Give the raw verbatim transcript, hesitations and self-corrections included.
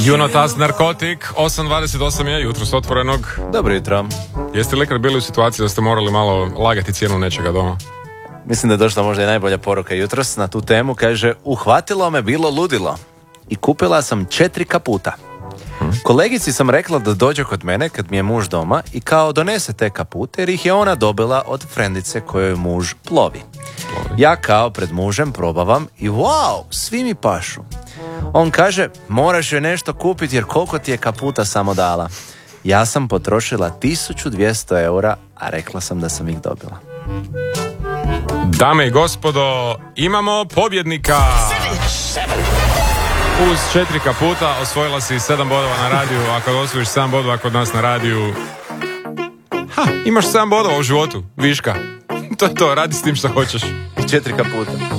Junotas narkotik, osam dvadeset osam je, jutro s otvorenog. Dobro jutro. Jeste li ikad bili u situaciji da ste morali malo lagati cijenu nečega doma? Mislim da je došla možda i najbolja poruka jutros na tu temu. Kaže, uhvatilo me bilo ludilo i kupila sam četiri kaputa. Hmm. Kolegici sam rekla da dođe kod mene kad mi je muž doma i kao donese te kapute jer ih je ona dobila od frendice kojoj muž plovi. plovi. Ja kao pred mužem probavam i wow, svi mi pašu. On kaže, moraš joj nešto kupiti jer koliko ti je kaputa samo dala. Ja sam potrošila tisuću dvjesto eura, a rekla sam da sam ih dobila. Dame i gospodo, imamo pobjednika! Uz četiri kaputa osvojila si sedam bodova na radiju, a kad osvojiš sedam bodova kod nas na radiju, ha, imaš sedam bodova u životu, viška. To je to, radi s tim što hoćeš. I četiri kaputa.